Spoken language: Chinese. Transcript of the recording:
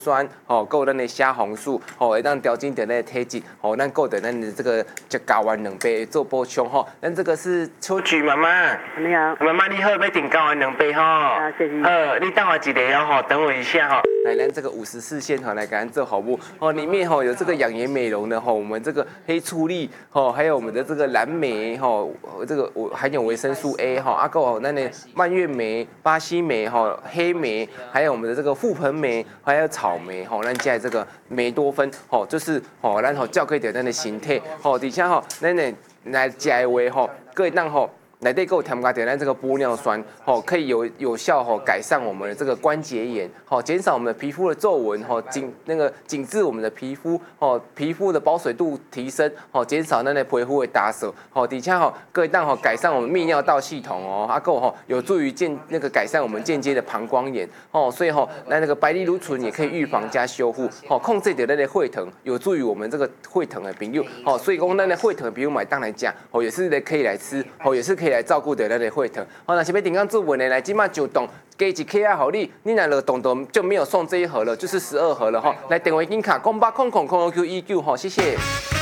酸吼，还有咱的虾红素吼，会当调整咱的体质吼，咱还有咱的这个食睾丸两杯做补充吼。咱这个是秋菊妈妈， 你好， 妈妈你好，要订睾丸两杯吼。 啊，谢谢。 你等我一下哦吼，等我一下吼。来，咱这个54线哈，来给咱做好不？哦，里面吼有这个养颜美容的吼，我们这个黑醋栗吼，还有我们的这个蓝莓吼，这个含有维生素 A 哈，还有咱的蔓越莓、巴西莓哈、黑莓，还有我们的这个覆盆莓，还有草莓吼，咱加这个莓多酚吼，就是吼，咱吼照顾到咱的身体吼，而且吼，咱的来食的话吼，各会当吼。内底还有添加点咱这个玻尿酸，吼，可以有效吼改善我们的这个关节炎，吼，减少我们的皮肤的皱纹，吼，紧致我们的皮肤，吼，皮肤的保水度提升，吼，减少咱的皮肤的打色，吼，底下吼可以当吼改善我们泌尿道系统哦，还有吼有助于改善我们间接的膀胱炎，吼，所以吼那个百利芦醇也可以预防加修复，吼，控制掉咱的血糖，有助于我们这个血糖的朋友，吼，所以讲咱的血糖比如买当来讲，吼，也是可以来吃，吼，也是可以来照顾到咱的血糖。好，那是要订购做文的，来即马就动加一克啊，好你，你若落动就没有送这一盒了，就是12盒了哈。来电话已经卡080000Q19，好，谢谢。